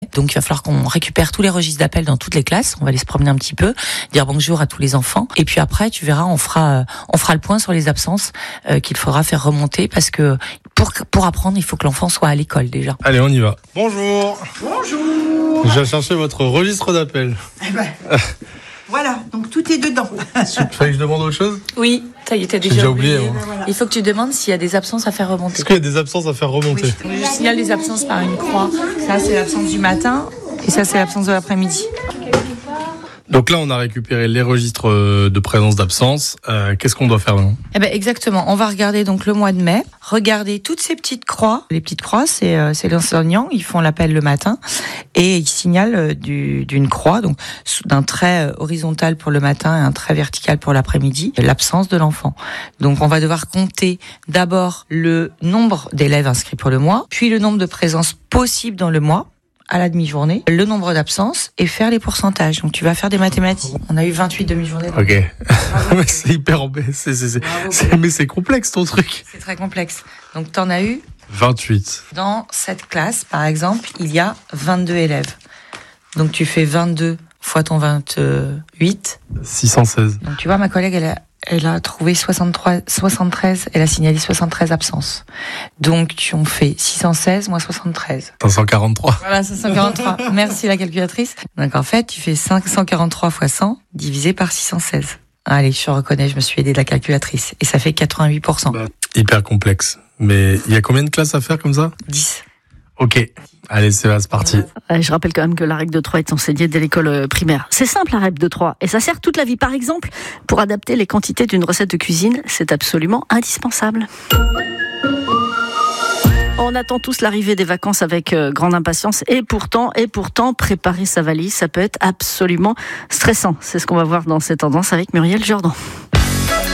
Donc il va falloir qu'on récupère tous les registres d'appels dans toutes les classes. On va aller se promener un petit peu, dire bonjour à tous les enfants. Et puis après, tu verras, on fera le point sur les absences qu'il faudra faire remonter parce que pour apprendre, il faut que l'enfant soit à l'école déjà. Allez, on y va. Bonjour. Bonjour. Je vais chercher votre registre d'appel. Eh ben, voilà, donc tout est dedans. Fallait que je demande autre chose ? Oui, ça y est, t'as J'ai oublié. Il faut que tu demandes s'il y a des absences à faire remonter. Est-ce qu'il y a des absences à faire remonter ? Oui. Je signale les absences par une croix. Ça, c'est l'absence du matin et ça, c'est l'absence de l'après-midi. Donc là, on a récupéré les registres de présence d'absence. Qu'est-ce qu'on doit faire maintenant ? Eh ben exactement. On va regarder donc le mois de mai. Regarder toutes ces petites croix. Les petites croix, c'est l'enseignant. Ils font l'appel le matin et ils signalent d'une croix, donc d'un trait horizontal pour le matin et un trait vertical pour l'après-midi, l'absence de l'enfant. Donc on va devoir compter d'abord le nombre d'élèves inscrits pour le mois, puis le nombre de présences possibles dans le mois, à la demi-journée, le nombre d'absences et faire les pourcentages. Donc tu vas faire des mathématiques. On a eu 28 demi-journées. Ok. Mais c'est hyper mais c'est complexe ton truc. C'est très complexe. Donc t'en as eu 28. Dans cette classe, par exemple, il y a 22 élèves. Donc tu fais 22 fois ton 28. 616. Donc tu vois, ma collègue, elle a trouvé 73, elle a signalé 73 absences. Donc, on fait 616 moins 73. 543. Voilà, 543. Merci la calculatrice. Donc, en fait, tu fais 543 fois 100 divisé par 616. Allez, je reconnais, je me suis aidée de la calculatrice. Et ça fait 88%. Hyper complexe. Mais il y a combien de classes à faire comme ça ? 10. Ok. Allez, c'est parti. Je rappelle quand même que la règle de 3 est enseignée dès l'école primaire. C'est simple, la règle de 3. Et ça sert toute la vie. Par exemple, pour adapter les quantités d'une recette de cuisine, c'est absolument indispensable. On attend tous l'arrivée des vacances avec grande impatience. Et pourtant, préparer sa valise, ça peut être absolument stressant. C'est ce qu'on va voir dans ces tendances avec Muriel Jourdan.